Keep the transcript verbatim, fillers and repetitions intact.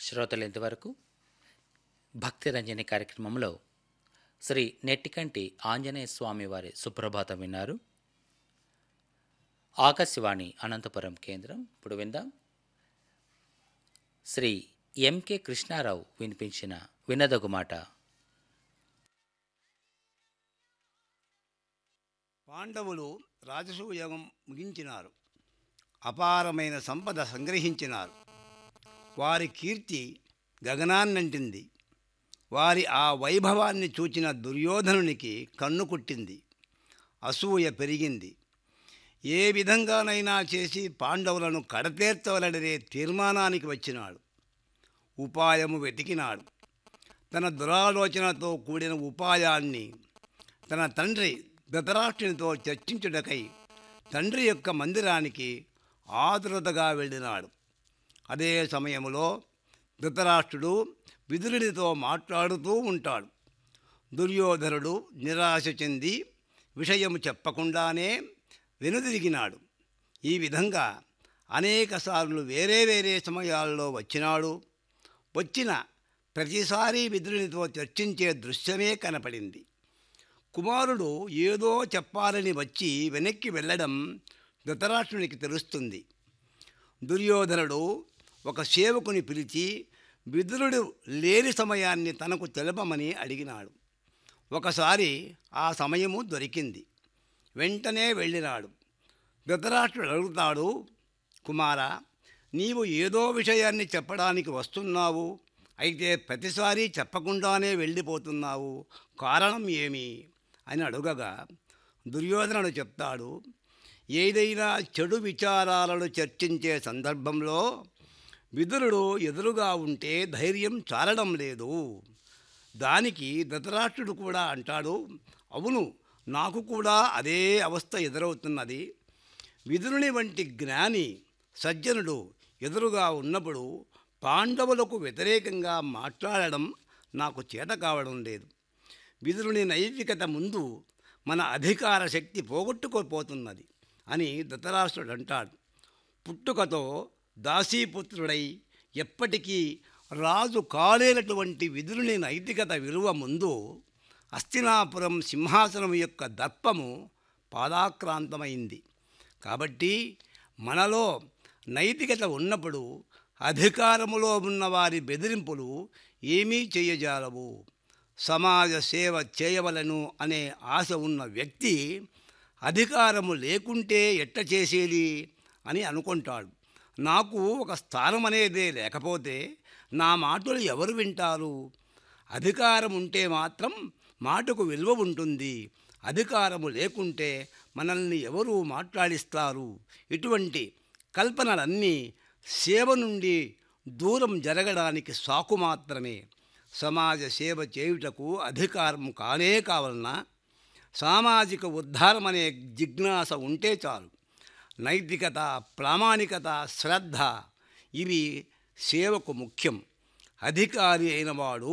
శ్రోతలు ఇంతవరకు భక్తి రంజని కార్యక్రమంలో శ్రీ నెట్టికంటి ఆంజనేయ స్వామి వారి సుప్రభాతం విన్నారు. ఆకాశవాణి అనంతపురం కేంద్రం. ఇప్పుడు విందాం శ్రీ ఎంకే కృష్ణారావు వినిపించిన వినదగు మాట. పాండవులు రాజసూయోగం ముగించినారు. అపారమైన సంపద సంగ్రహించినారు. వారి కీర్తి గగనాన్నంటింది. వారి ఆ వైభవాన్ని చూచిన దుర్యోధనునికి కన్ను కుట్టింది. అసూయ పెరిగింది. ఏ విధంగానైనా చేసి పాండవులను కడతేర్చవలనే తీర్మానానికి వచ్చినాడు. ఉపాయము వెతికినాడు. తన దురాలోచనతో కూడిన ఉపాయాన్ని తన తండ్రి ధృతరాష్ట్రునితో చర్చించుటకై తండ్రి యొక్క మందిరానికి ఆతురతగా వెళ్ళినాడు. అదే సమయంలో ధృతరాష్ట్రుడు విదురునితో మాట్లాడుతూ ఉంటాడు. దుర్యోధనుడు నిరాశ చెంది విషయము చెప్పకుండానే వెనుదిరిగినాడు. ఈ విధంగా అనేకసార్లు వేరే వేరే సమయాల్లో వచ్చినాడు. వచ్చిన ప్రతిసారి విదురునితో చర్చించే దృశ్యమే కనపడింది. కుమారుడు ఏదో చెప్పాలని వచ్చి వెనక్కి వెళ్ళడం ధృతరాష్ట్రునికి తెలుస్తుంది. దుర్యోధనుడు ఒక సేవకుని పిలిచి విదురుడు లేని సమయాన్ని తనకు తెలపమని అడిగినాడు. ఒకసారి ఆ సమయము దొరికింది. వెంటనే వెళ్ళినాడు. ధృతరాష్ట్రుడు అడుగుతాడు, కుమారా, నీవు ఏదో విషయాన్ని చెప్పడానికి వస్తున్నావు, అయితే ప్రతిసారి చెప్పకుండానే వెళ్ళిపోతున్నావు, కారణం ఏమి అని అడుగగా దుర్యోధనుడు చెప్తాడు, ఏదైనా చెడు విచారాలను చర్చించే సందర్భంలో విదురుడు ఎదురుగా ఉంటే ధైర్యం చాలడం లేదు. దానికి ధృతరాష్ట్రుడు కూడా అంటాడు, అవును, నాకు కూడా అదే అవస్థ ఎదురవుతున్నది. విదురుని వంటి జ్ఞాని సజ్జనుడు ఎదురుగా ఉన్నప్పుడు పాండవులకు వ్యతిరేకంగా మాట్లాడడం నాకు చేత కావడం లేదు. విదురుని నైతికత ముందు మన అధికార శక్తి పోగొట్టుకోపోతున్నది అని ధృతరాష్ట్రుడు అంటాడు. పుట్టుకతో దాసీపుత్రుడై ఎప్పటికీ రాజు కాలేనటువంటి విదురుని నైతికత విలువ ముందు హస్తినాపురం సింహాసనం యొక్క దర్పము పాదాక్రాంతమైంది. కాబట్టి మనలో నైతికత ఉన్నప్పుడు అధికారములో ఉన్నవారి బెదిరింపులు ఏమీ చేయజాలవు. సమాజ సేవ చేయవలను అనే ఆశ ఉన్న వ్యక్తి అధికారము లేకుంటే ఎట్ట చేసేది అని అనుకుంటాడు. నాకు ఒక స్థానం అనేదే లేకపోతే నా మాటలు ఎవరు వింటారు? అధికారం ఉంటే మాత్రం మాటకు విలువ ఉంటుంది. అధికారము లేకుంటే మనల్ని ఎవరు మాట్లాడిస్తారు? ఇటువంటి కల్పనలన్నీ సేవ నుండి దూరం జరగడానికి సాకు మాత్రమే. సమాజ సేవ చేయుటకు అధికారం కానే కావాలన్నా సామాజిక ఉద్ధారం అనే జిజ్ఞాస ఉంటే చాలు. నైతికత, ప్రామాణికత, శ్రద్ధ ఇవి సేవకు ముఖ్యం. అధికారి అయినవాడు